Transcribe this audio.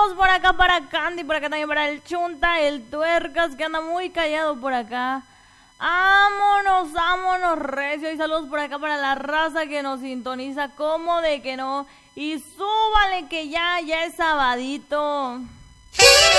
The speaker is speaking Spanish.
Saludos por acá para Candy, por acá también para el Chunta, el Tuercas, que anda muy callado por acá. Vámonos, recio. Y saludos por acá para la raza que nos sintoniza, como de que no. Y súbale que ya es sabadito.